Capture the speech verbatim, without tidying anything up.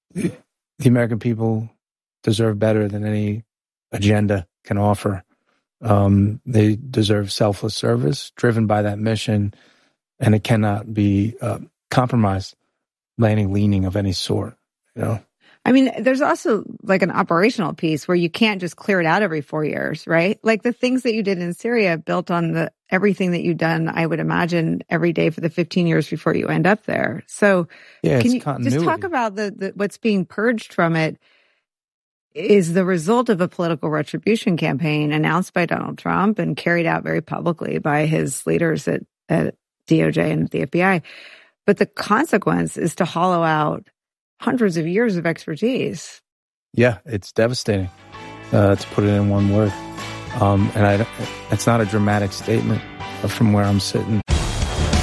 the American people deserve better than any agenda can offer. Um, they deserve selfless service driven by that mission, and it cannot be uh, compromised by any leaning of any sort, you know? I mean, there's also like an operational piece where you can't just clear it out every four years, right? Like the things that you did in Syria built on the everything that you've done, I would imagine, every day for the fifteen years before you end up there. So yeah, can you continuity. just talk about the, the what's being purged from it is the result of a political retribution campaign announced by Donald Trump and carried out very publicly by his leaders at, at D O J and the F B I. But the consequence is to hollow out hundreds of years of expertise. Yeah, it's devastating, uh, to put it in one word. Um, and I, it's not a dramatic statement from where I'm sitting.